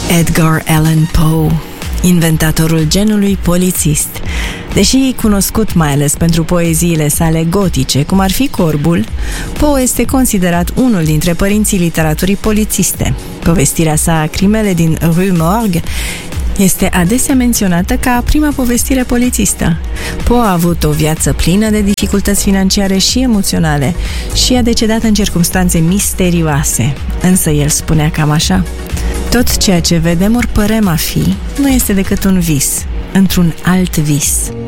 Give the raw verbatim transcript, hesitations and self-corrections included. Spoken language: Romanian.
Edgar Allan Poe, inventatorul genului polițist. Deși cunoscut mai ales pentru poeziile sale gotice, cum ar fi Corbul, Poe este considerat unul dintre părinții literaturii polițiste. Povestirea sa Crimele din Rue Morgue este adesea menționată ca prima povestire polițistă. Poe a avut o viață plină de dificultăți financiare și emoționale și a decedat în circumstanțe misterioase. Însă el spunea cam așa: tot ceea ce vedem ori părem a fi nu este decât un vis, într-un alt vis.